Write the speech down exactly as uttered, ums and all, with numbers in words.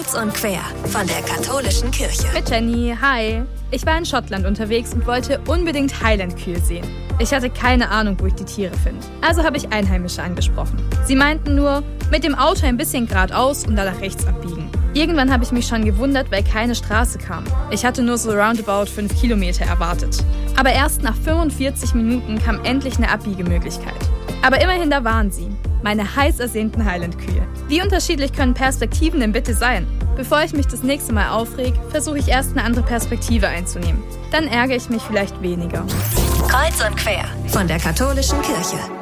Kreuz und quer von der katholischen Kirche. Mit Jenny, hi. Ich war in Schottland unterwegs und wollte unbedingt Highland-Kühe sehen. Ich hatte keine Ahnung, wo ich die Tiere finde. Also habe ich Einheimische angesprochen. Sie meinten nur, mit dem Auto ein bisschen geradeaus und dann nach rechts abbiegen. Irgendwann habe ich mich schon gewundert, weil keine Straße kam. Ich hatte nur so roundabout fünf Kilometer erwartet. Aber erst nach fünfundvierzig Minuten kam endlich eine Abbiegemöglichkeit. Aber immerhin, da waren sie. Meine heiß ersehnten Highland-Kühe. Wie unterschiedlich können Perspektiven denn bitte sein? Bevor ich mich das nächste Mal aufreg, versuche ich erst eine andere Perspektive einzunehmen. Dann ärgere ich mich vielleicht weniger. Kreuz und quer von der katholischen Kirche.